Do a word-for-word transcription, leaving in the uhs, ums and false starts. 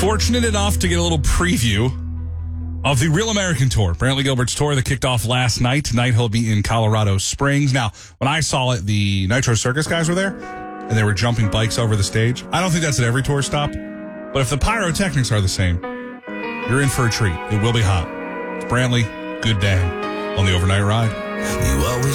fortunate enough to get a little preview of the Real American Tour, Brantley Gilbert's tour that kicked off last night. Tonight he'll be in Colorado Springs. Now, when I saw it, the Nitro Circus guys were there, and they were jumping bikes over the stage. I don't think that's at every tour stop, but if the pyrotechnics are the same, you're in for a treat. It will be hot. It's Brantley, good day on the overnight ride. You always